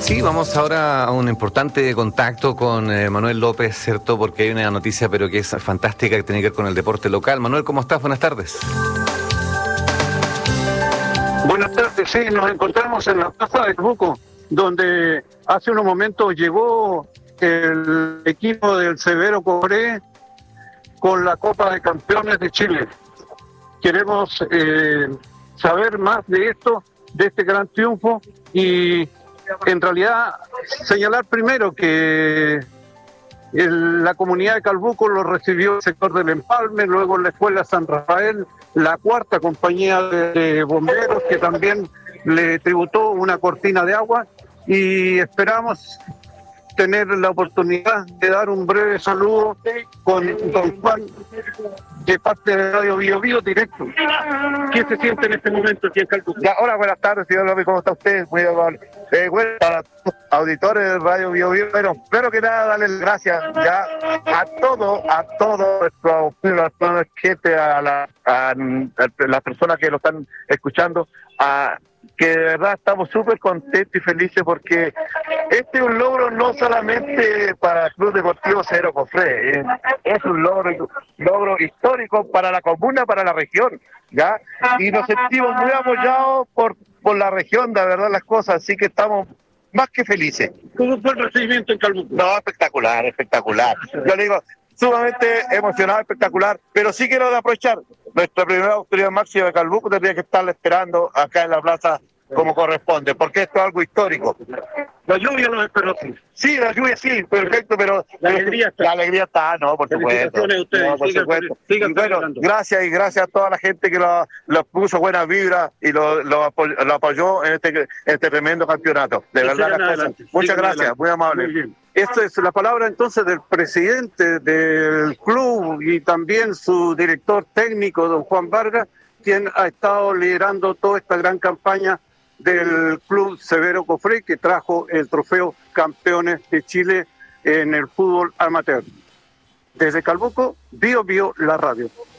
Sí, vamos ahora a un importante contacto con Manuel López, ¿cierto? Porque hay una noticia, pero que es fantástica, que tiene que ver con el deporte local. Manuel, ¿cómo estás? Buenas tardes. Buenas tardes, sí, nos encontramos en la Plaza de Calbuco, donde hace unos momentos llegó el equipo del Severo Cobré con la Copa de Campeones de Chile. Queremos saber más de esto, de este gran triunfo, y en realidad señalar primero que la comunidad de Calbuco lo recibió el sector del Empalme, luego la Escuela San Rafael, la cuarta compañía de bomberos que también le tributó una cortina de agua, y esperamos tener la oportunidad de dar un breve saludo con don Juan de parte de Radio Bio Bio directo. ¿Qué se siente en este momento aquí en Calbuco? Hola, buenas tardes, señor López, ¿cómo está usted? Muy amable. Bueno, para los auditores de Radio Bio Bio, bueno, primero que nada, darles las gracias ya a todo nuestra gente, a las personas que lo están escuchando, que de verdad estamos súper contentos y felices porque este es un logro no solamente para el Club Deportivo Severo Cobré, es un logro histórico para la comuna, para la región, ¿ya? Y nos sentimos muy apoyados por la región, de verdad las cosas, así que estamos más que felices. ¿Cómo fue el recibimiento en Calbuco? No, espectacular. Yo le digo, sumamente emocionado, espectacular, pero sí quiero aprovechar, nuestra primera autoridad máxima de Calbuco tendría que estarla esperando acá en la plaza como corresponde, porque esto es algo histórico. La lluvia nos esperó, sí. Sí, la lluvia sí, perfecto, pero La alegría está. La alegría está, no, por supuesto. Felicitaciones a ustedes. No, por supuesto. Y bueno, celebrando. gracias a toda la gente que lo puso buena vibra y lo apoyó en este tremendo campeonato. De verdad, las cosas. Adelante. Muchas gracias, Adelante. muy amable. Muy bien. Esta es la palabra entonces del presidente del club y también su director técnico, don Juan Vargas, quien ha estado liderando toda esta gran campaña del Club Severo Cobré, que trajo el trofeo Campeones de Chile en el fútbol amateur. Desde Calbuco, Bio Bio, la radio.